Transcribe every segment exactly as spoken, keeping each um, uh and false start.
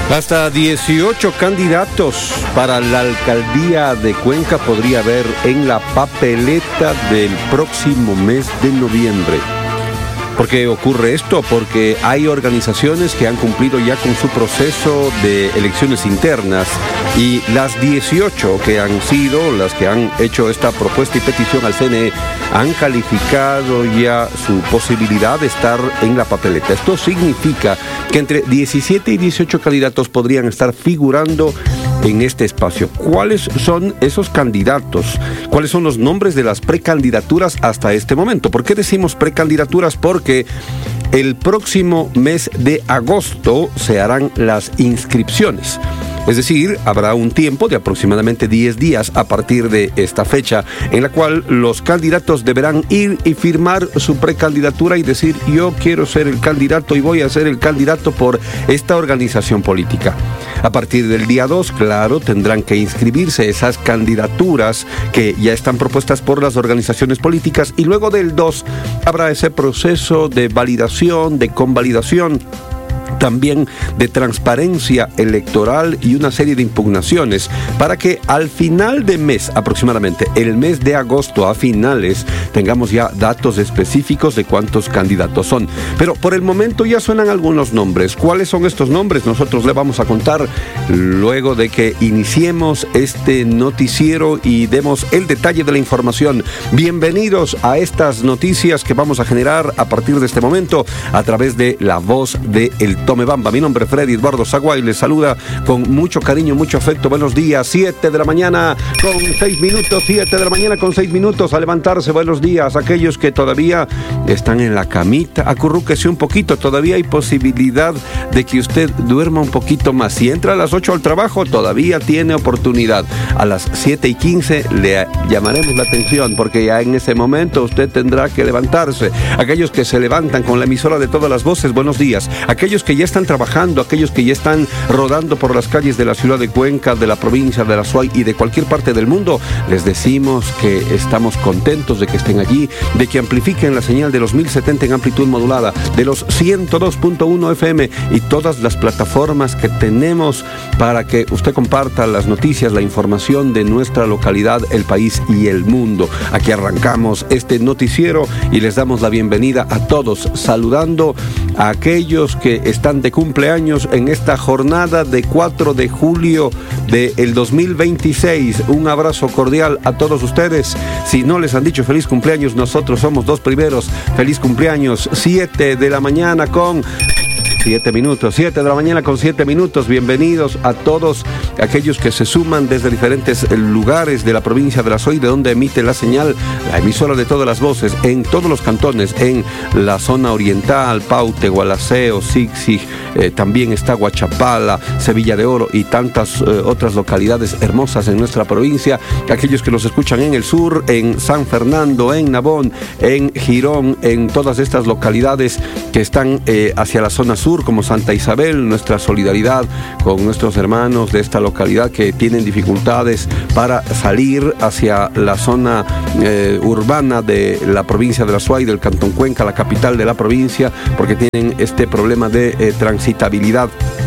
Hasta dieciocho candidatos para la alcaldía de Cuenca podría haber en la papeleta del próximo mes de noviembre. ¿Por qué ocurre esto? Porque hay organizaciones que han cumplido ya con su proceso de elecciones internas y las dieciocho que han sido, las que han hecho esta propuesta y petición al C N E, han calificado ya su posibilidad de estar en la papeleta. Esto significa que entre diecisiete y dieciocho candidatos podrían estar figurando en este espacio. ¿Cuáles son esos candidatos? ¿Cuáles son los nombres de las precandidaturas hasta este momento? ¿Por qué decimos precandidaturas? Porque el próximo mes de agosto se harán las inscripciones. Es decir, habrá un tiempo de aproximadamente diez días a partir de esta fecha, en la cual los candidatos deberán ir y firmar su precandidatura y decir: yo quiero ser el candidato y voy a ser el candidato por esta organización política. A partir del día dos, claro, tendrán que inscribirse esas candidaturas que ya están propuestas por las organizaciones políticas, y luego del dos habrá ese proceso de validación, de convalidación, también de transparencia electoral y una serie de impugnaciones para que al final de mes, aproximadamente el mes de agosto a finales, tengamos ya datos específicos de cuántos candidatos son. Pero por el momento ya suenan algunos nombres. ¿Cuáles son estos nombres? Nosotros le vamos a contar luego de que iniciemos este noticiero y demos el detalle de la información. Bienvenidos a estas noticias que vamos a generar a partir de este momento a través de la voz de El Tomebamba. Mi nombre es Freddy Eduardo Zaguay, les saluda con mucho cariño, mucho afecto. Buenos días, siete de la mañana con seis minutos, siete de la mañana con seis minutos, a levantarse. Buenos días, aquellos que todavía están en la camita, acurrúquese un poquito, todavía hay posibilidad de que usted duerma un poquito más. Si entra a las ocho al trabajo, todavía tiene oportunidad. A las siete y quince le llamaremos la atención, porque ya en ese momento usted tendrá que levantarse. Aquellos que se levantan con la emisora de todas las voces, buenos días. Aquellos que ya están trabajando, aquellos que ya están rodando por las calles de la ciudad de Cuenca, de la provincia de la Azuay y de cualquier parte del mundo, les decimos que estamos contentos de que estén allí, de que amplifiquen la señal de los mil setenta en amplitud modulada, de los ciento dos punto uno F M y todas las plataformas que tenemos para que usted comparta las noticias, la información de nuestra localidad, el país y el mundo. Aquí arrancamos este noticiero y les damos la bienvenida a todos, saludando a aquellos que están de cumpleaños en esta jornada de cuatro de julio del dos mil veintiséis. Un abrazo cordial a todos ustedes. Si no les han dicho feliz cumpleaños, nosotros somos dos primeros. Feliz cumpleaños, siete de la mañana con siete minutos, siete de la mañana con siete minutos. Bienvenidos a todos aquellos que se suman desde diferentes lugares de la provincia de la Azuay, de donde emite la señal, la emisora de todas las voces, en todos los cantones, en la zona oriental, Paute, Gualaceo, Sixig, eh, también está Guachapala, Sevilla de Oro y tantas eh, otras localidades hermosas en nuestra provincia. Aquellos que nos escuchan en el sur, en San Fernando, en Nabón, en Girón, en todas estas localidades que están eh, hacia la zona sur, como Santa Isabel, nuestra solidaridad con nuestros hermanos de esta localidad que tienen dificultades para salir hacia la zona eh, urbana de la provincia de la Azuay, del Cantón Cuenca, la capital de la provincia, porque tienen este problema de eh, transitabilidad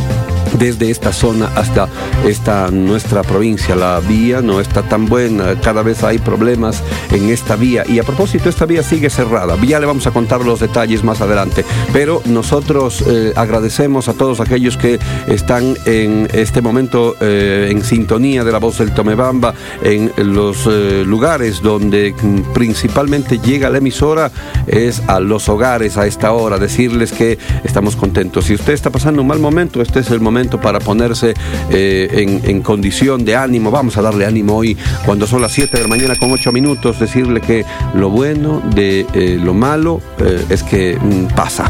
desde esta zona hasta esta nuestra provincia. La vía no está tan buena, cada vez hay problemas en esta vía, y a propósito, esta vía sigue cerrada. Ya le vamos a contar los detalles más adelante, pero nosotros eh, agradecemos a todos aquellos que están en este momento eh, en sintonía de la voz del Tomebamba, en los eh, lugares donde principalmente llega la emisora, es a los hogares a esta hora, decirles que estamos contentos. Si usted está pasando un mal momento, este es el momento para ponerse eh, en, en condición de ánimo. Vamos a darle ánimo hoy cuando son las siete de la mañana con ocho minutos, decirle que lo bueno de eh, lo malo eh, es que mm, pasa.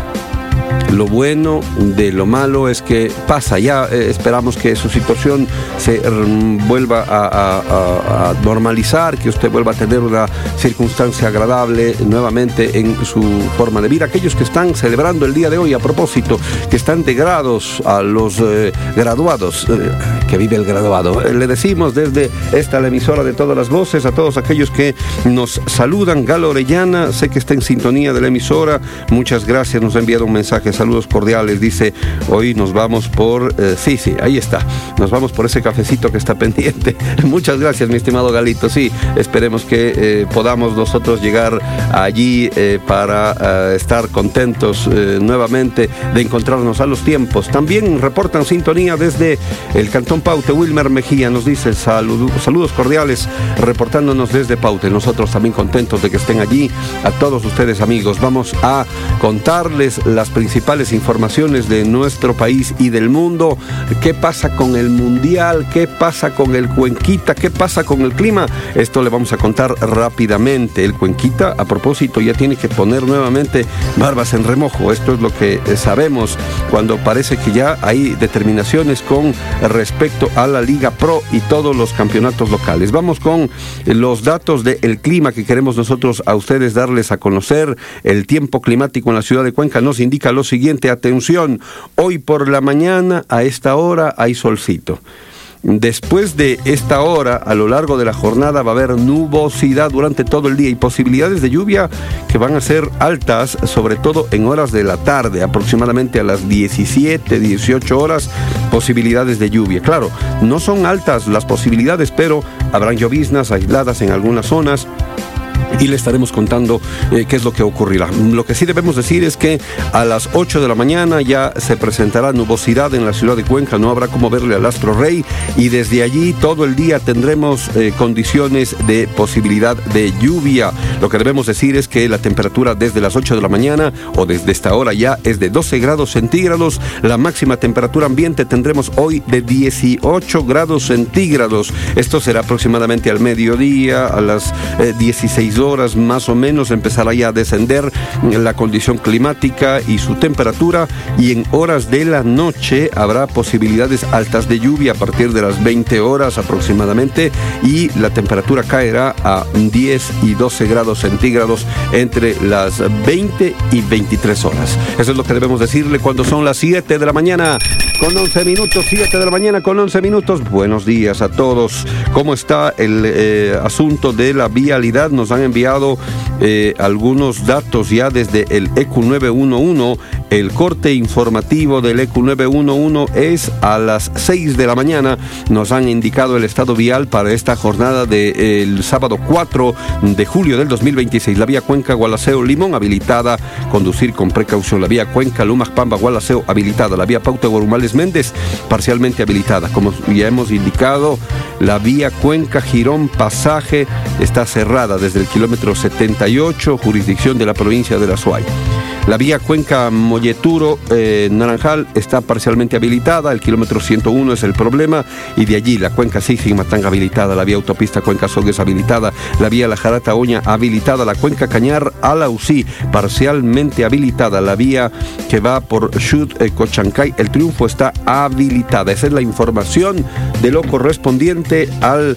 Lo bueno de lo malo es que pasa. Ya eh, esperamos que su situación se mm, vuelva a, a, a, a normalizar, que usted vuelva a tener una circunstancia agradable nuevamente en su forma de vida. Aquellos que están celebrando el día de hoy, a propósito, que están de grados, a los eh, graduados, eh, que vive el graduado, eh, le decimos desde esta la emisora de todas las voces, a todos aquellos que nos saludan. Galo Orellana, sé que está en sintonía de la emisora, muchas gracias, nos ha enviado un mensaje mensaje. Saludos cordiales, dice, hoy nos vamos por... Eh, sí, sí, ahí está. Nos vamos por ese cafecito que está pendiente. Muchas gracias, mi estimado Galito. Sí, esperemos que eh, podamos nosotros llegar allí eh, para eh, estar contentos eh, nuevamente de encontrarnos a los tiempos. También reportan sintonía desde el Cantón Paute. Wilmer Mejía nos dice salud, saludos cordiales, reportándonos desde Paute. Nosotros también contentos de que estén allí. A todos ustedes, amigos, vamos a contarles las principales informaciones de nuestro país y del mundo. ¿Qué pasa con el Mundial? ¿Qué pasa con el Cuenquita? ¿Qué pasa con el clima? Esto le vamos a contar rápidamente. El Cuenquita, a propósito, ya tiene que poner nuevamente barbas en remojo. Esto es lo que sabemos cuando parece que ya hay determinaciones con respecto a la Liga Pro y todos los campeonatos locales. Vamos con los datos del clima que queremos nosotros a ustedes darles a conocer. El tiempo climático en la ciudad de Cuenca nos indica lo siguiente. Atención, hoy por la mañana a esta hora hay solcito. Después de esta hora, a lo largo de la jornada, va a haber nubosidad durante todo el día y posibilidades de lluvia que van a ser altas, sobre todo en horas de la tarde, aproximadamente a las diecisiete, dieciocho horas, posibilidades de lluvia. Claro, no son altas las posibilidades, pero habrán lloviznas aisladas en algunas zonas. Y le estaremos contando eh, qué es lo que ocurrirá. Lo que sí debemos decir es que a las ocho de la mañana ya se presentará nubosidad en la ciudad de Cuenca, no habrá como verle al astro rey, y desde allí todo el día tendremos eh, condiciones de posibilidad de lluvia. Lo que debemos decir es que la temperatura desde las ocho de la mañana o desde esta hora ya es de doce grados centígrados. La máxima temperatura ambiente tendremos hoy de dieciocho grados centígrados. Esto será aproximadamente al mediodía, a las eh, dieciséis horas más o menos empezará ya a descender la condición climática y su temperatura, y en horas de la noche habrá posibilidades altas de lluvia a partir de las veinte horas aproximadamente, y la temperatura caerá a diez y doce grados centígrados entre las veinte y veintitrés horas. Eso es lo que debemos decirle cuando son las siete de la mañana con once minutos, siete de la mañana con once minutos. Buenos días a todos. ¿Cómo está el eh, asunto de la vialidad? Nos han enviado eh, algunos datos ya desde el E Q nueve uno uno. El corte informativo del E Q nueve uno uno es a las seis de la mañana. Nos han indicado el estado vial para esta jornada del de, sábado cuatro de julio del dos mil veintiséis. La vía Cuenca Gualaceo Limón habilitada, conducir con precaución. La vía Cuenca Lumas Pamba Gualaceo habilitada. La vía Paute Guarumales Méndez parcialmente habilitada. Como ya hemos indicado, la vía Cuenca Girón Pasaje está cerrada desde el kilómetro setenta y ocho, jurisdicción de la provincia de La Suay. La vía Cuenca Molleturo eh, Naranjal está parcialmente habilitada, el kilómetro ciento uno es el problema, y de allí la Cuenca Sisimatán habilitada, la vía autopista Cuenca Sogues habilitada, la vía La Jarata Oña habilitada, la Cuenca Cañar Alausí parcialmente habilitada, la vía que va por Chut eh, Cochancay, el Triunfo está habilitada. Esa es la información de lo correspondiente al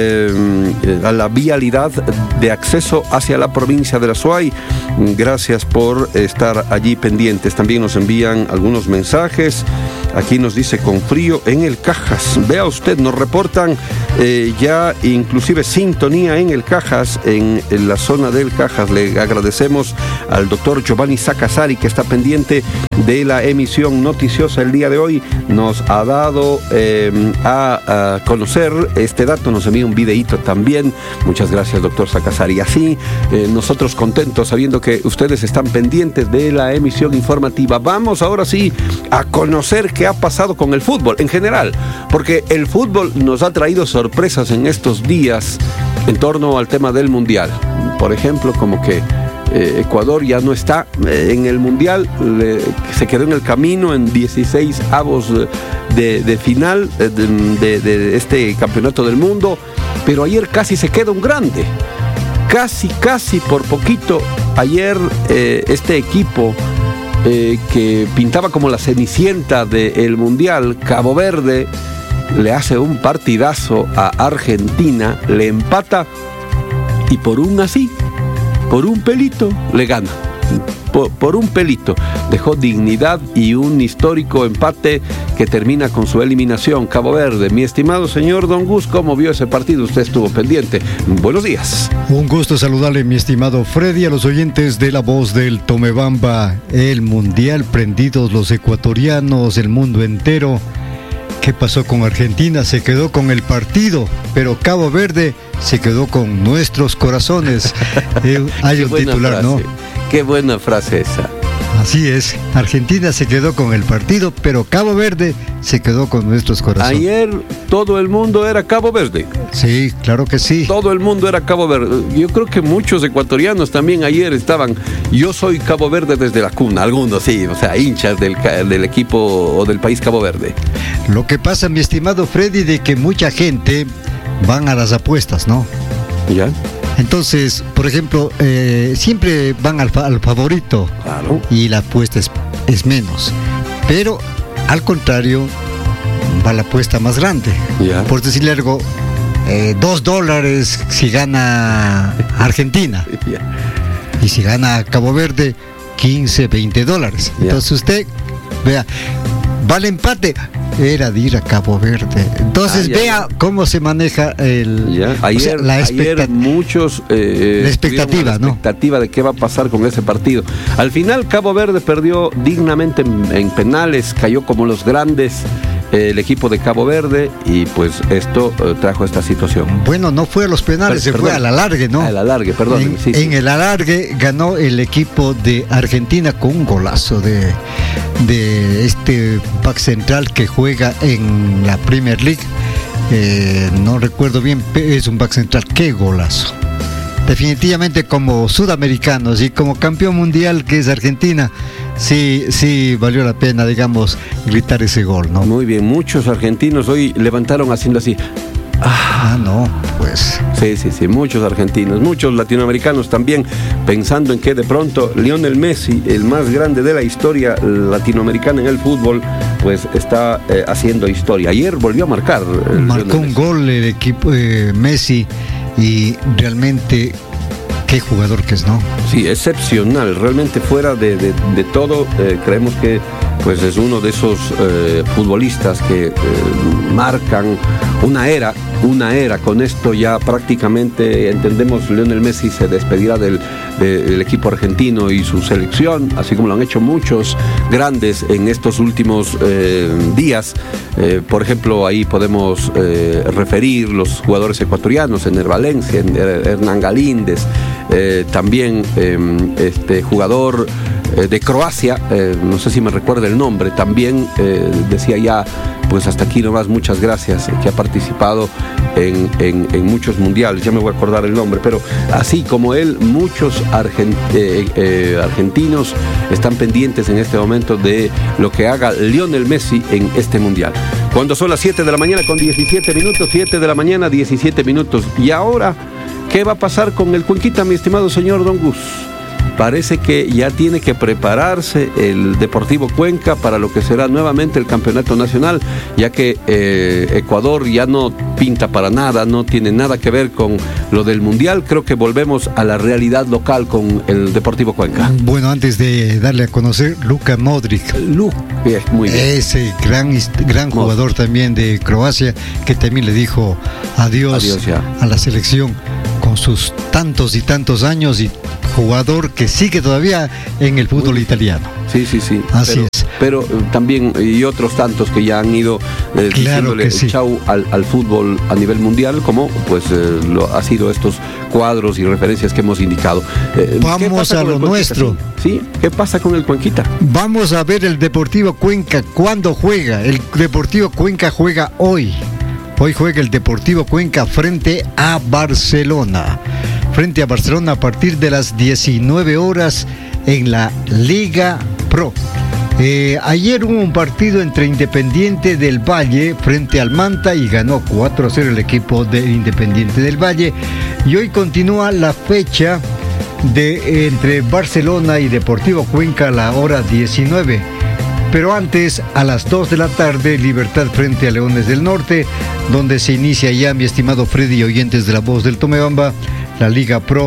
Eh, a la vialidad de acceso hacia la provincia de La Suay. Gracias por estar allí pendientes. También nos envían algunos mensajes. Aquí nos dice con frío en el Cajas. Vea usted, nos reportan eh, ya inclusive sintonía en el Cajas, en, en la zona del Cajas. Le agradecemos al doctor Giovanni Sacasari, que está pendiente de la emisión noticiosa el día de hoy. Nos ha dado eh, a, a conocer este dato, nos envía un videíto también. Muchas gracias, doctor Sacasari. Así eh, nosotros contentos sabiendo que ustedes están pendientes de la emisión informativa. Vamos ahora sí a conocer qué ha pasado con el fútbol en general, porque el fútbol nos ha traído sorpresas en estos días en torno al tema del Mundial. Por ejemplo, como que eh, Ecuador ya no está eh, en el Mundial, le, se quedó en el camino en dieciséis avos de, de final de, de, de este campeonato del mundo, pero ayer casi se queda un grande, casi, casi por poquito. Ayer eh, este equipo eh, que pintaba como la cenicienta del Mundial, Cabo Verde, le hace un partidazo a Argentina, le empata y por un así, por un pelito, le gana. por, por un pelito. Dejó dignidad y un histórico empate que termina con su eliminación. Cabo Verde, mi estimado señor Don Gus, ¿cómo vio ese partido? Usted estuvo pendiente. Buenos días. Un gusto saludarle, mi estimado Freddy, a los oyentes de La Voz del Tomebamba. El Mundial, prendidos los ecuatorianos, el mundo entero. ¿Qué pasó con Argentina? Se quedó con el partido, pero Cabo Verde se quedó con nuestros corazones. Eh, hay un titular, frase. ¿no? Qué buena frase esa. Así es, Argentina se quedó con el partido, pero Cabo Verde se quedó con nuestros corazones. Ayer todo el mundo era Cabo Verde. Sí, claro que sí. Todo el mundo era Cabo Verde. Yo creo que muchos ecuatorianos también ayer estaban, yo soy Cabo Verde desde la cuna, algunos sí, o sea, hinchas del, del equipo o del país Cabo Verde. Lo que pasa, mi estimado Freddy, de que mucha gente van a las apuestas, ¿no? ¿Ya? Entonces, por ejemplo, eh, siempre van al, al favorito, claro, y la apuesta es, es menos. Pero, al contrario, va la apuesta más grande. Yeah. Por decirle algo, eh, dos dólares si gana Argentina. Yeah. Y si gana Cabo Verde, quince, veinte dólares. Yeah. Entonces usted, vea, vale empate. Era de ir a Cabo Verde. Entonces ah, vea cómo se maneja el, ya. Ayer, o sea, la expectativa. Ayer muchos eh, la expectativa, la ¿no? expectativa de qué va a pasar con ese partido. Al final Cabo Verde perdió dignamente en, en penales, cayó como los grandes eh, el equipo de Cabo Verde y pues esto eh, trajo esta situación. Bueno, no fue a los penales, Pero, se perdón, fue al alargue, ¿no? Al alargue, perdón. En, sí, en sí. el alargue ganó el equipo de Argentina con un golazo de, de este back central que juega en la Premier League. Eh, no recuerdo bien, es un back central. ¡Qué golazo! Definitivamente, como sudamericanos y como campeón mundial que es Argentina, sí, sí valió la pena, digamos, gritar ese gol, ¿no? Muy bien, muchos argentinos hoy levantaron haciendo así. Ah, no, pues. Sí, sí, sí, muchos argentinos, muchos latinoamericanos también, pensando en que de pronto Lionel Messi, el más grande de la historia latinoamericana en el fútbol, pues está eh, haciendo historia. Ayer volvió a marcar. Marcó un gol el equipo eh, Messi y realmente qué jugador que es, ¿no? Sí, excepcional, realmente fuera de, de, de todo, eh, creemos que pues es uno de esos eh, futbolistas que eh, marcan una era, una era. Con esto ya prácticamente entendemos, Lionel Messi se despedirá del, de, del equipo argentino y su selección, así como lo han hecho muchos grandes en estos últimos eh, días. Eh, por ejemplo, ahí podemos eh, referir los jugadores ecuatorianos, Ener Valencia, Hernán Galíndez, eh, también eh, este jugador eh, de Croacia, eh, no sé si me recuerda el nombre, también eh, decía ya, pues hasta aquí nomás, muchas gracias, que ha participado en, en, en muchos mundiales, ya me voy a acordar el nombre, pero así como él, muchos argent, eh, eh, argentinos están pendientes en este momento de lo que haga Lionel Messi en este mundial. Cuando son las siete de la mañana con diecisiete minutos, siete de la mañana, diecisiete minutos. Y ahora, ¿qué va a pasar con el Cuenquita, mi estimado señor Don Gus? Parece que ya tiene que prepararse el Deportivo Cuenca para lo que será nuevamente el campeonato nacional, ya que eh, Ecuador ya no pinta para nada, no tiene nada que ver con lo del Mundial. Creo que volvemos a la realidad local con el Deportivo Cuenca. Bueno, antes de darle a conocer, Luka Modric. Luka, muy bien. Ese gran, gran jugador también de Croacia, que también le dijo adiós, adiós a la selección con sus tantos y tantos años, y jugador que sigue todavía en el fútbol Uy. italiano. Sí, sí, sí. Así pero, es. Pero también, y otros tantos que ya han ido eh, claro diciéndole sí. chau al, al fútbol a nivel mundial, como pues eh, lo ha sido estos cuadros y referencias que hemos indicado. Eh, Vamos a lo nuestro. ¿Sí? ¿Qué pasa con el Cuenquita? Vamos a ver el Deportivo Cuenca. ¿Cuándo juega? El Deportivo Cuenca juega hoy. Hoy juega el Deportivo Cuenca frente a Barcelona. Frente a Barcelona a partir de las diecinueve horas en la Liga Pro. Eh, ayer hubo un partido entre Independiente del Valle frente al Manta y ganó cuatro a cero el equipo de Independiente del Valle. Y hoy continúa la fecha de entre Barcelona y Deportivo Cuenca a la hora diecinueve. Pero antes, a las dos de la tarde, Libertad frente a Leones del Norte, donde se inicia ya, mi estimado Freddy y oyentes de La Voz del Tomebamba, la Liga Pro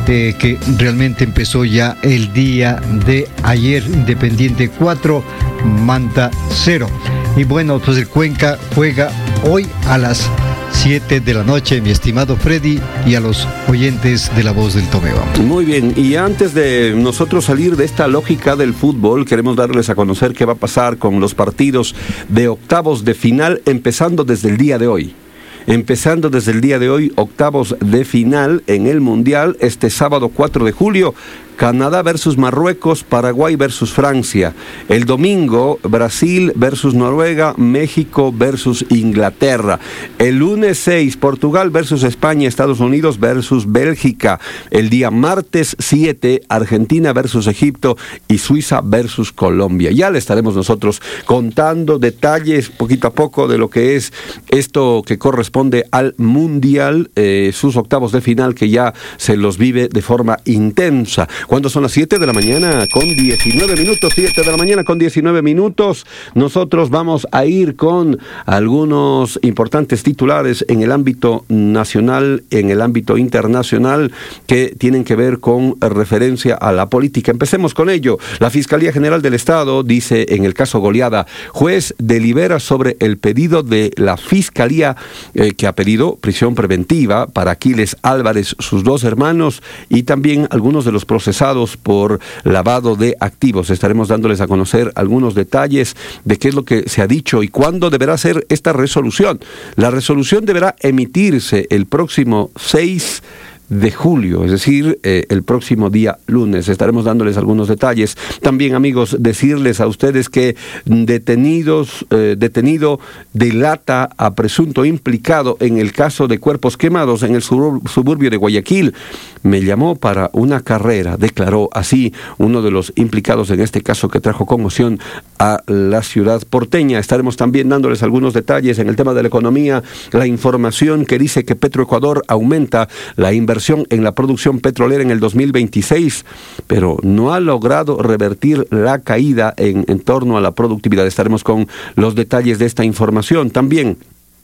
eh, que realmente empezó ya el día de ayer. Independiente cuatro, Manta cero. Y bueno, pues el Cuenca juega hoy a las siete de la noche, mi estimado Freddy, y a los oyentes de La Voz del Tomeo. Muy bien, y antes de nosotros salir de esta lógica del fútbol, queremos darles a conocer qué va a pasar con los partidos de octavos de final, empezando desde el día de hoy. Empezando desde el día de hoy, octavos de final en el Mundial, este sábado cuatro de julio, Canadá versus Marruecos, Paraguay versus Francia. El domingo, Brasil versus Noruega, México versus Inglaterra. El lunes seis, Portugal versus España, Estados Unidos versus Bélgica. El día martes siete, Argentina versus Egipto y Suiza versus Colombia. Ya le estaremos nosotros contando detalles poquito a poco de lo que es esto que corresponde al Mundial, eh, sus octavos de final que ya se los vive de forma intensa. Cuando son las siete de la mañana con diecinueve minutos, siete de la mañana con diecinueve minutos, nosotros vamos a ir con algunos importantes titulares en el ámbito nacional, en el ámbito internacional, que tienen que ver con referencia a la política. Empecemos con ello. La Fiscalía General del Estado dice en el caso Goliada, juez delibera sobre el pedido de la Fiscalía eh, que ha pedido prisión preventiva para Aquiles Álvarez, sus dos hermanos y también algunos de los procesados por lavado de activos. Estaremos dándoles a conocer algunos detalles de qué es lo que se ha dicho y cuándo deberá ser esta resolución. La resolución deberá emitirse el próximo seis de julio, es decir, eh, el próximo día lunes. Estaremos dándoles algunos detalles. También, amigos, decirles a ustedes que detenidos, eh, detenido delata a presunto implicado en el caso de cuerpos quemados en el sur, suburbio de Guayaquil. Me llamó para una carrera, declaró así uno de los implicados en este caso que trajo conmoción a la ciudad porteña. Estaremos también dándoles algunos detalles en el tema de la economía, la información que dice que Petroecuador aumenta la inversión en la producción petrolera en el dos mil veintiséis, pero no ha logrado revertir la caída en, en torno a la productividad. Estaremos con los detalles de esta información. También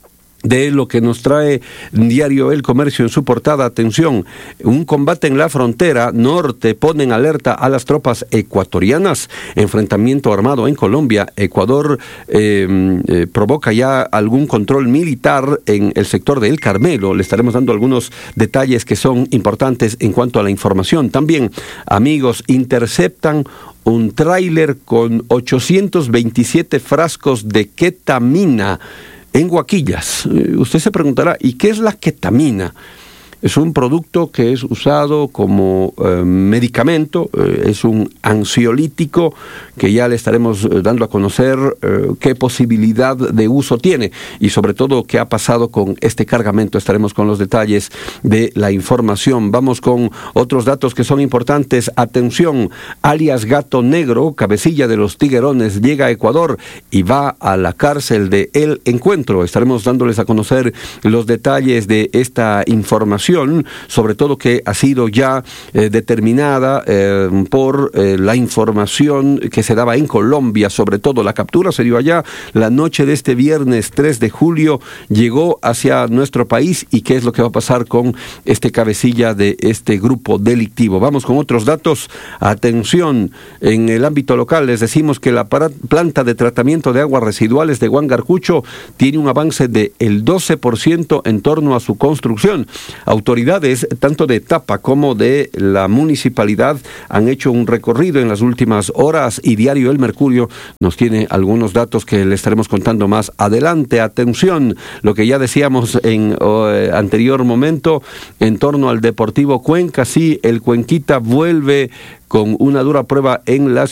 de lo que nos trae Diario El Comercio en su portada. Atención, un combate en la frontera norte pone en alerta a las tropas ecuatorianas. Enfrentamiento armado en Colombia. Ecuador eh, eh, provoca ya algún control militar en el sector de El Carmelo. Le estaremos dando algunos detalles que son importantes en cuanto a la información. También, amigos, interceptan un tráiler con ochocientos veintisiete frascos de ketamina en Guaquillas. Usted se preguntará, ¿y qué es la ketamina? Es un producto que es usado como eh, medicamento, eh, es un ansiolítico que ya le estaremos eh, dando a conocer eh, qué posibilidad de uso tiene y sobre todo qué ha pasado con este cargamento. Estaremos con los detalles de la información. Vamos con otros datos que son importantes. Atención, alias Gato Negro, cabecilla de los Tiguerones, llega a Ecuador y va a la cárcel de El Encuentro. Estaremos dándoles a conocer los detalles de esta información, sobre todo que ha sido ya eh, determinada eh, por eh, la información que se daba en Colombia. Sobre todo la captura se dio allá la noche de este viernes tres de julio, llegó hacia nuestro país. ¿Y qué es lo que va a pasar con este cabecilla de este grupo delictivo? Vamos con otros datos. Atención, en el ámbito local les decimos que la planta de tratamiento de aguas residuales de Huangarcucho tiene un avance del doce por ciento en torno a su construcción. Autoridades tanto de Tapa como de la municipalidad han hecho un recorrido en las últimas horas y Diario El Mercurio nos tiene algunos datos que le estaremos contando más adelante. Atención, lo que ya decíamos en eh, anterior momento en torno al Deportivo Cuenca. Sí, el Cuenquita vuelve con una dura prueba en la